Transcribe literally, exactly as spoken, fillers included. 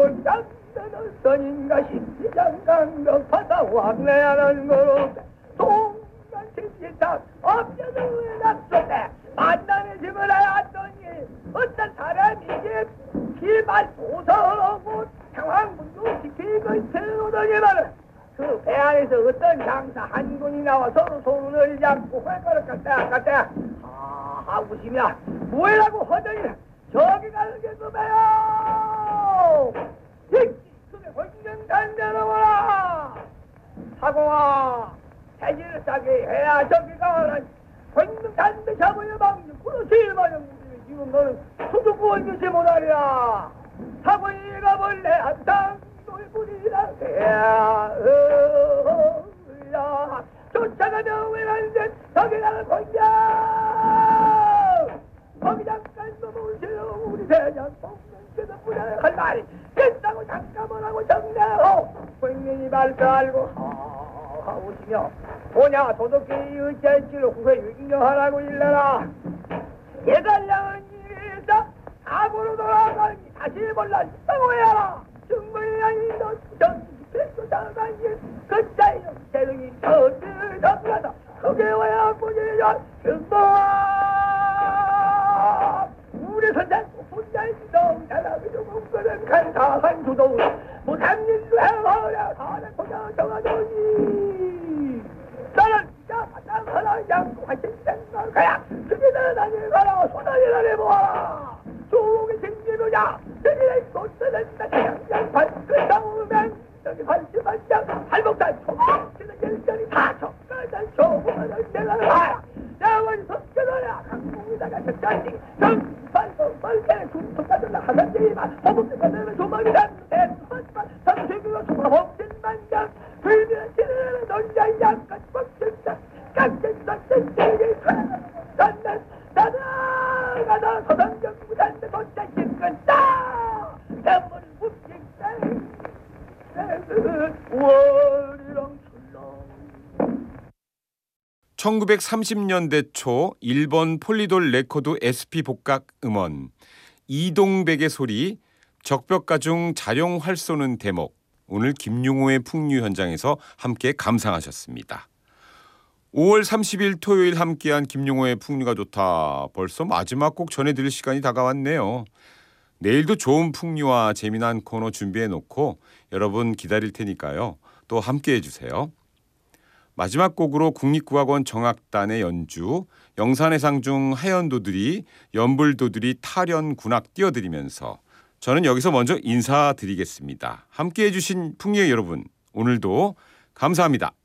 볼 장대는 선인가 십지장강도 바다 왕래하는 거로 동간 십지장 업자는 왜 낙서대 만남의 집을 해왔더니 어떤 사람이 이제 길말 도서하고 상황문도 지키고 세우더니만은 그 배 안에서 어떤 장사 한 분이 나와 서로 손을 잡고 회가를 갔다 갔다 아 하고 싶냐 뭐라고 하더니 저기 가는 게 그 배요 이 그게 혼정 단대로구나 사고와 대지를 싸게 해야 저기 가는 혼정 단대 잡으려 방지 그렇지 마냥 지금 너는 수족구원 주지 못하랴 사고이가 원래 한땅 놀부리라 해야 어야 쫓아가면 왜안돼 저기 가는 혼정 거기 잠깐 넘어오세요 우리 대장 복면께서 부자를 할 말이 됐다고 잠깐만 하고 정리하고 본인이 말 더 알고 하오시며 도냐 도덕계의 의제지로 후회 유인정하라고 일러라 예달량은 일에서 사고로 돌아가니 다시 몰라 사고해라 정말이라니 너 전기패도 당하니 그자이요 재능이 저들 접근하다 그게 와야 보내야 정말 우리 선장 혼자있어 나라가 좀 없거든 간사한 주도 못한 일도 해봐야 사는 보자 정하더니 나는 진짜 바탕하나 양보하신 생각 가야 그게는 나를 가라 소나리를 해보아라 조국이 생기느냐 저기를 쏟아낸다 양양판 끝나오면 저기 반지반장 할목단 초목지는 일전이 다 척가단 초목을 내가 봐라 야원 섭견하라 강공이다가 적자지 정반성 벌개는 중통가들라 하산제이만 허벅지가들은 조망이란 대수만지만 삼세교가 소마복진만장 불변 지르는 논자 양까지 뻑진다 깍진싹진 제게 단단 나나가다 서상정부 단대 돈자 짓겠다 대문 묵직다 월이랑 출렁 천구백삼십 년대 초 일본 폴리돌 레코드 에스피 복각 음원 이동백의 소리 적벽가중 자룡활 쏘는 대목 오늘 김용호의 풍류 현장에서 함께 감상하셨습니다. 오월 삼십일 토요일 함께한 김용호의 풍류가 좋다. 벌써 마지막 곡 전해드릴 시간이 다가왔네요. 내일도 좋은 풍류와 재미난 코너 준비해놓고 여러분 기다릴 테니까요. 또 함께해 주세요. 마지막 곡으로 국립국악원 정악단의 연주 영산해상 중 하연도들이 연불도들이 타련 군악 띄워드리면서 저는 여기서 먼저 인사드리겠습니다. 함께해 주신 풍류의 여러분 오늘도 감사합니다.